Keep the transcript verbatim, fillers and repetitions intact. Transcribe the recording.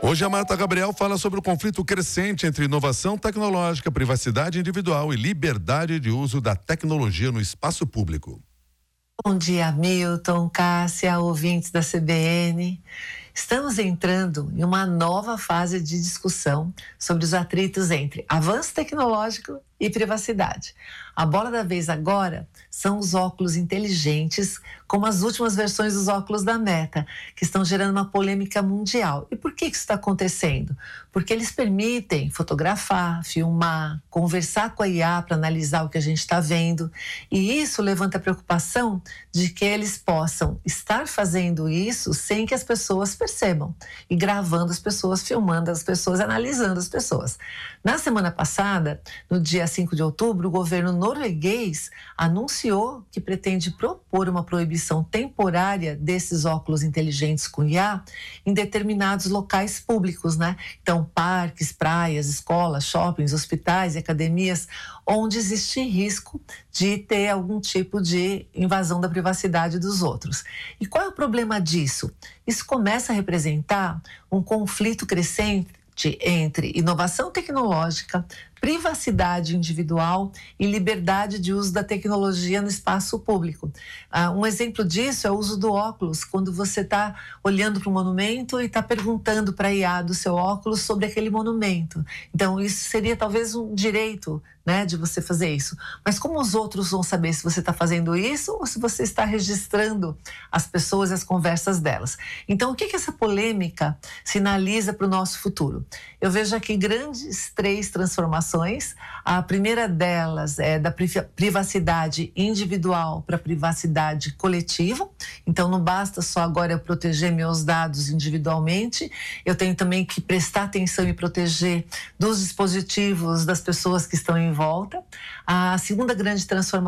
Hoje a Marta Gabriel fala sobre o conflito crescente entre inovação tecnológica, privacidade individual e liberdade de uso da tecnologia no espaço público. Bom dia, Milton, Cássia, ouvintes da C B N. Estamos entrando em uma nova fase de discussão sobre os atritos entre avanço tecnológico e privacidade. A bola da vez agora são os óculos inteligentes, como as últimas versões dos óculos da Meta, que estão gerando uma polêmica mundial. E por que isso está acontecendo? Porque eles permitem fotografar, filmar, conversar com a I A para analisar o que a gente está vendo. E isso levanta a preocupação de que eles possam estar fazendo isso sem que as pessoas percebam. E gravando as pessoas, filmando as pessoas, analisando as pessoas. Na semana passada, no dia cinco de outubro, o governo norueguês anunciou que pretende propor uma proibição temporária desses óculos inteligentes com I A em determinados locais públicos, né? Então, parques, praias, escolas, shoppings, hospitais e academias, onde existe risco de ter algum tipo de invasão da privacidade dos outros. E qual é o problema disso? Isso começa a representar um conflito crescente entre inovação tecnológica, privacidade individual e liberdade de uso da tecnologia no espaço público. Ah, um exemplo disso é o uso do óculos, quando você está olhando para um monumento e está perguntando para a I A do seu óculos sobre aquele monumento. Então, isso seria talvez um direito, né, de você fazer isso. Mas como os outros vão saber se você está fazendo isso ou se você está registrando as pessoas e as conversas delas? Então, o que que essa polêmica sinaliza para o nosso futuro? Eu vejo aqui grandes três transformações. A primeira delas é da privacidade individual para a privacidade coletiva. Então, não basta só agora eu proteger meus dados individualmente, eu tenho também que prestar atenção e proteger dos dispositivos das pessoas que estão em volta. A segunda grande transformação